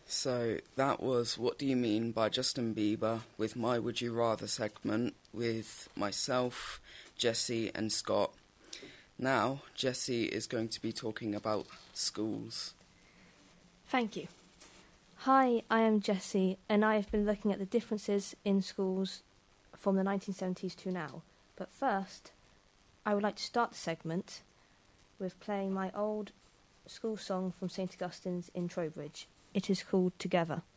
So that was What Do You Mean by Justin Bieber with my Would You Rather segment with myself, Jessie and Scott. Now, Jessie is going to be talking about schools. Thank you. Hi, I am Jessie, and I have been looking at the differences in schools from the 1970s to now. But first, I would like to start the segment with playing my old school song from St Augustine's in Trowbridge. It is called Together.